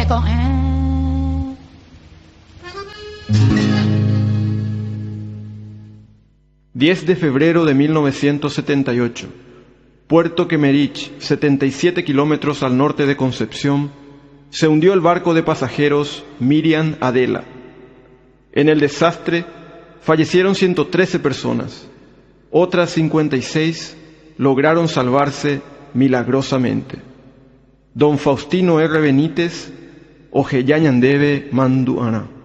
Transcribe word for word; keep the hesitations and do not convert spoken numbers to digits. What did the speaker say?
con... Eh. diez de febrero de mil novecientos setenta y ocho. Puerto Quemerich, setenta y siete kilómetros al norte de Concepción, se hundió el barco de pasajeros Miriam Adela. En el desastre fallecieron ciento trece personas. Otras cincuenta y seis lograron salvarse milagrosamente. Don Faustino R. Benítez, Ojeyañandebe Manduana.